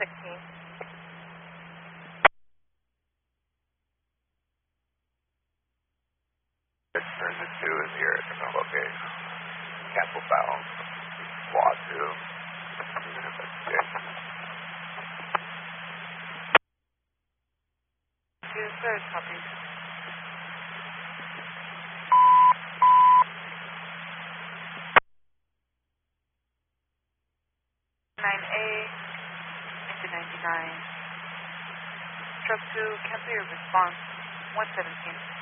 16. Turn the 2 is here. It's going to locate. Cancel bound. Squad 2. Investigation. 2-3, copy. 9A into 99. Truck 2, cancel your response. 117.